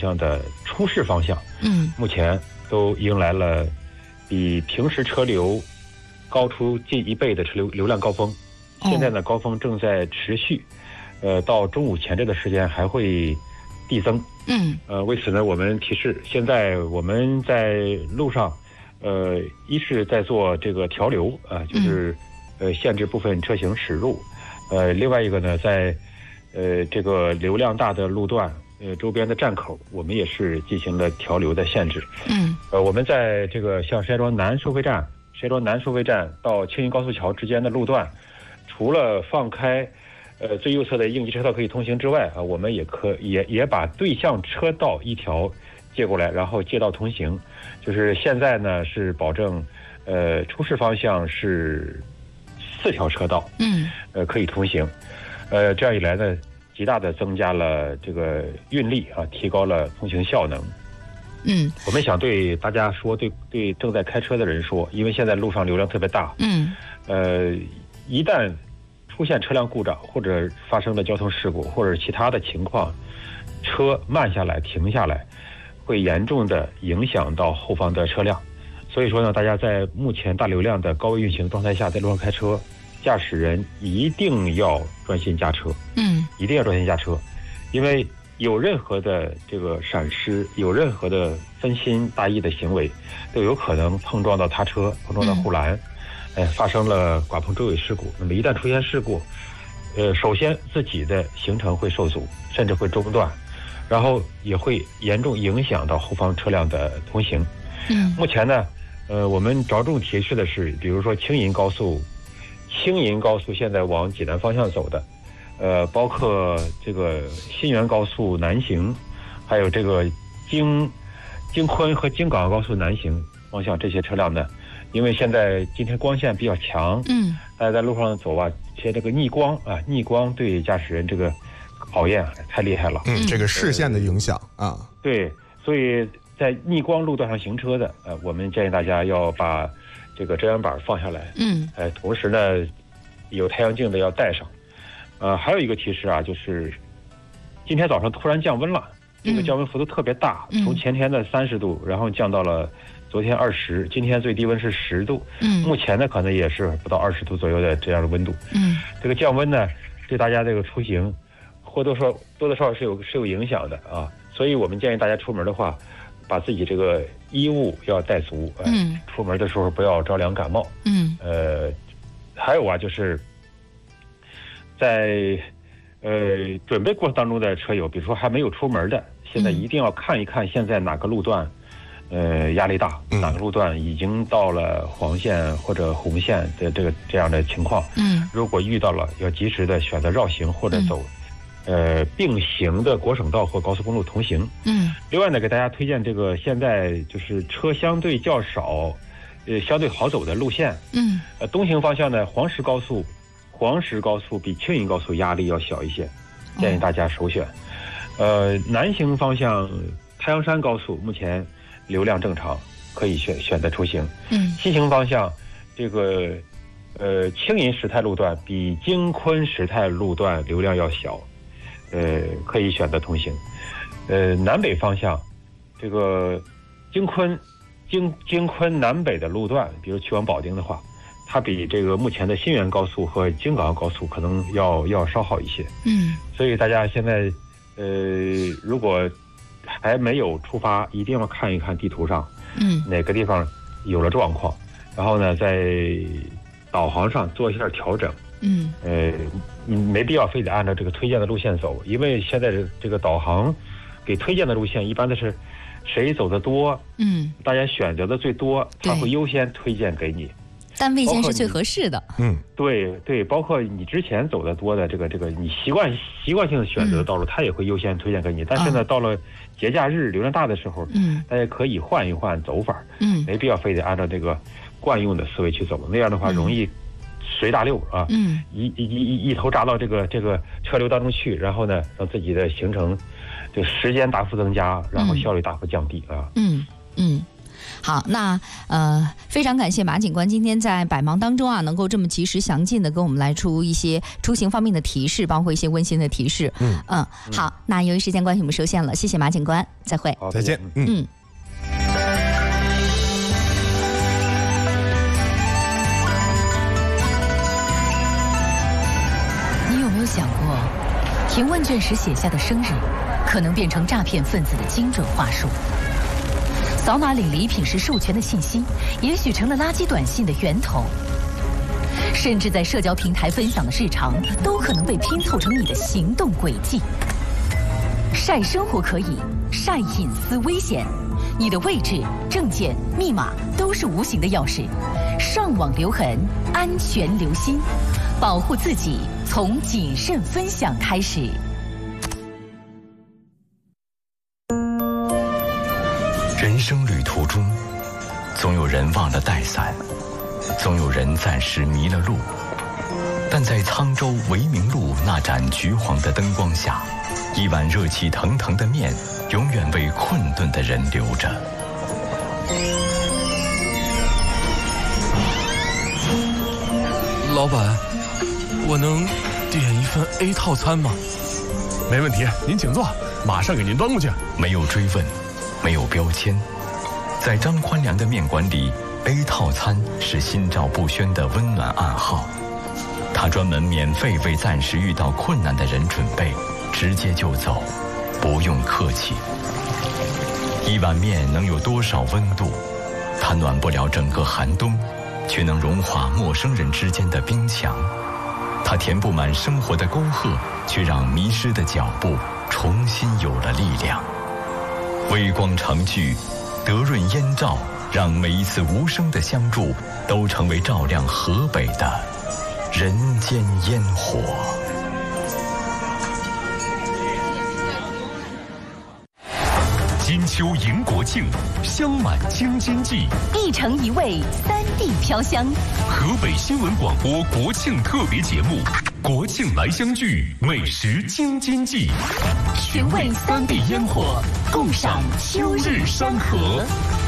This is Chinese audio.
向的出市方向，目前都迎来了比平时车流高出近1倍的车流量高峰。现在呢，高峰正在持续，到中午前这个时间还会递增。为此呢，我们提示，现在我们在路上，一是在做这个调流就是限制部分车型驶入，另外一个呢，在这个流量大的路段，周边的站口，我们也是进行了调流的限制。我们在这个像石家庄南收费站到青云高速桥之间的路段，除了放开最右侧的应急车道可以通行之外我们也把对向车道一条借过来，然后借道通行。就是现在呢是保证出市方向是4条车道可以通行。这样一来呢，极大的增加了这个运力提高了通行效能。我们想对大家说，对正在开车的人说，因为现在路上流量特别大，一旦出现车辆故障或者发生了交通事故或者其他的情况，车慢下来停下来，会严重的影响到后方的车辆。所以说呢，大家在目前大流量的高位运行状态下，在路上开车，驾驶人一定要专心驾车，一定要专心驾车，因为有任何的这个闪失，有任何的分心大意的行为，都有可能碰撞到他车，碰撞到护栏，发生了剐碰追尾事故。那么一旦出现事故，首先自己的行程会受阻，甚至会中断，然后也会严重影响到后方车辆的通行。目前呢，我们着重提示的是，比如说青银高速现在往济南方向走的，包括这个新源高速南行，还有这个京昆和京港高速南行方向这些车辆呢，因为现在今天光线比较强，大家在路上走这个逆光对驾驶人这个考验太厉害了。 这个视线的影响对，所以在逆光路段上行车的，我们建议大家要把这个遮阳板放下来，同时呢，有太阳镜的要带上。还有一个提示就是今天早上突然降温了，这个降温幅度特别大，从前天的30度，然后降到了昨天20，今天最低温是10度，目前呢可能也是不到20度左右的这样的温度。这个降温呢，对大家这个出行多多少少是有影响的所以我们建议大家出门的话，把自己这个衣物要带足，出门的时候不要着凉感冒。还有就是在准备过程当中的车友，比如说还没有出门的，现在一定要看一看现在哪个路段压力大，哪个路段已经到了黄线或者红线的这样的情况。如果遇到了，要及时的选择绕行或者走并行的国省道或高速公路同行。另外呢，给大家推荐这个现在就是车相对较少，相对好走的路线。东行方向呢，黄石高速比青银高速压力要小一些，建议大家首选。南行方向太阳山高速目前流量正常，可以选择出行。西行方向这个青银时态路段比京昆时态路段流量要小，可以选择通行。南北方向这个京昆南北的路段，比如去往保定的话，它比这个目前的新源高速和京港高速可能要稍好一些。所以大家现在如果还没有出发，一定要看一看地图上哪个地方有了状况，然后呢在导航上做一下调整。没必要非得按照这个推荐的路线走，因为现在这个导航给推荐的路线一般的是谁走的多，大家选择的最多，他会优先推荐给你， 但未见是最合适的。 对，包括你之前走的多的这个你习惯性的选择的道路，他也会优先推荐给你。但是呢，到了节假日流量大的时候，大家可以换一换走法，没必要非得按照这个惯用的思维去走，那样的话容易随大溜一头扎到这个车流当中去，然后呢让自己的行程就时间大幅增加，然后效率大幅降低好，那非常感谢马警官今天在百忙当中啊，能够这么及时详尽的给我们来出一些出行方面的提示，包括一些温馨的提示。好，那由于时间关系，我们收线了，谢谢马警官，再会。 好，再见。 你有没有想过，填问卷时写下的生日，可能变成诈骗分子的精准话术？扫码领礼品时授权的信息，也许成了垃圾短信的源头。甚至在社交平台分享的日常，都可能被拼凑成你的行动轨迹。晒生活可以，晒隐私危险。你的位置、证件、密码都是无形的钥匙。上网留痕，安全留心，保护自己，从谨慎分享开始。 人生旅途中，总有人忘了带伞，总有人暂时迷了路，但在沧州维明路那盏橘黄的灯光下，一碗热气腾腾的面永远为困顿的人留着。 老板，我能点一份 A 套餐吗？ 没问题，您请坐，马上给您端过去。 没有追问，没有标签，在张宽良的面馆里， A 套餐是心照不宣的温暖暗号。他专门免费为暂时遇到困难的人准备，直接就走，不用客气。一碗面能有多少温度？它暖不了整个寒冬，却能融化陌生人之间的冰墙。它填不满生活的沟壑，却让迷失的脚步重新有了力量。微光常聚，德润烟照，让每一次无声的相助都成为照亮河北的人间烟火。 金秋迎国庆，香满京津冀， 一城一味，3地飘香。 河北新闻广播国庆特别节目，国庆来相聚，美食京津冀， 寻味3地烟火，共赏秋日山河。